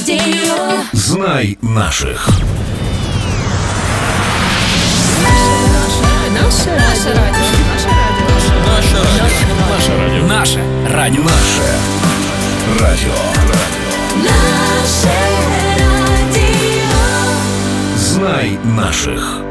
Знай наших. Наше радіо. Наше радіо. Знай наших.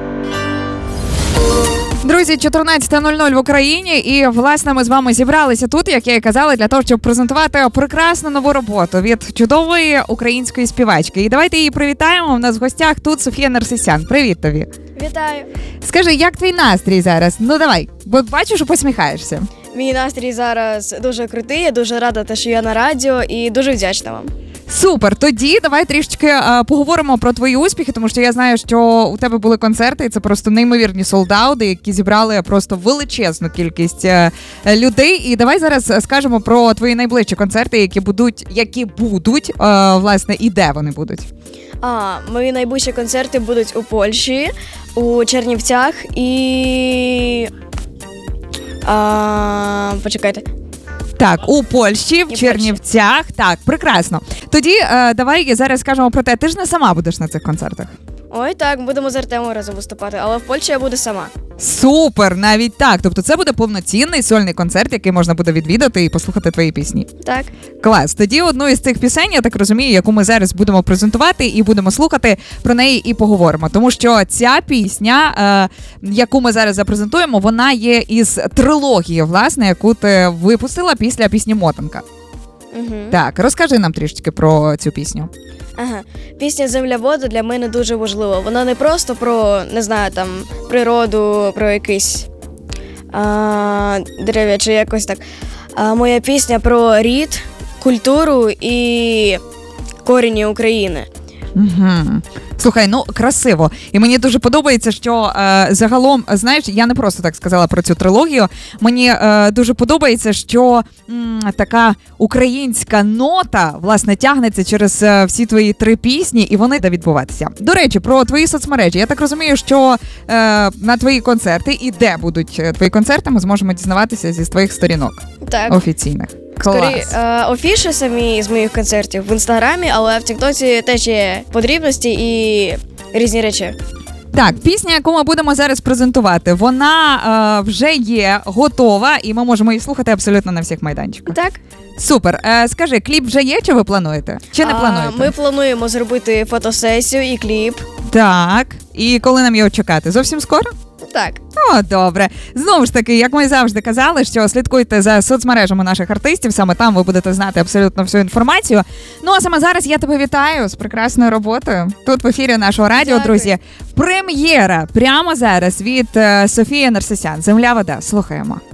Друзі, 14:00 в Україні, і, власне, ми з вами зібралися тут, як я і казала, для того, щоб презентувати прекрасну нову роботу від чудової української співачки. І давайте її привітаємо. У нас в гостях тут Софія Нерсесян. Привіт тобі. Вітаю. Скажи, як твій настрій зараз? Ну, давай, бо бачу, що посміхаєшся. Мій настрій зараз дуже крутий, я дуже рада, що я на радіо і дуже вдячна вам. Супер, тоді давай трішечки поговоримо про твої успіхи, тому що я знаю, що у тебе були концерти, і це просто неймовірні солдаути, які зібрали просто величезну кількість людей. І давай зараз скажемо про твої найближчі концерти, які будуть, власне, і де вони будуть. Мої найближчі концерти будуть у Польщі, у Чернівцях і... почекайте. Так, у Польщі, в Чернівцях. Так, прекрасно. Тоді давай зараз скажемо про те, ти ж не сама будеш на цих концертах. Ой, так, будемо з Артемом разом виступати, але в Польщі я буду сама. Супер, навіть так. Тобто це буде повноцінний сольний концерт, який можна буде відвідати і послухати твої пісні. Так. Клас. Тоді одну із цих пісень, я так розумію, яку ми зараз будемо презентувати і будемо слухати, про неї і поговоримо. Тому що ця пісня, яку ми зараз запрезентуємо, вона є із трилогії, власне, яку ти випустила після пісні «Мотанка». Угу. Так, розкажи нам трішечки про цю пісню. Пісня «Земля-вода» для мене дуже важлива. Вона не просто про, не знаю, там, природу, про якісь дерев'я чи якось так. Моя пісня про рід, культуру і корені України. Угу. Слухай, ну красиво. І мені дуже подобається, що загалом, знаєш, я не просто так сказала про цю трилогію. Мені дуже подобається, що така українська нота, власне, тягнеться через всі твої 3 пісні, і вони де відбуватися. До речі, про твої соцмережі. Я так розумію, що на твої концерти і де будуть твої концерти, ми зможемо дізнаватися зі твоїх сторінок. Так. Офіційних. Клас. Офіші самі з моїх концертів в Інстаграмі, але в Тіктоці теж є подрібності і різні речі. Так, пісня, яку ми будемо зараз презентувати, вона вже є готова, і ми можемо її слухати абсолютно на всіх майданчиках. Так. Супер. Скажи, кліп вже є, чи ви плануєте? Чи не плануєте? Ми плануємо зробити фотосесію і кліп. Так. І коли нам його чекати? Зовсім скоро? Так. О, добре. Знову ж таки, як ми завжди казали, що слідкуйте за соцмережами наших артистів, саме там ви будете знати абсолютно всю інформацію. Ну, а саме зараз я тебе вітаю з прекрасною роботою. Тут в ефірі нашого радіо, Дякую. друзі. Прем'єра прямо зараз від Софії Нерсесян. «Земля-вода». Слухаємо.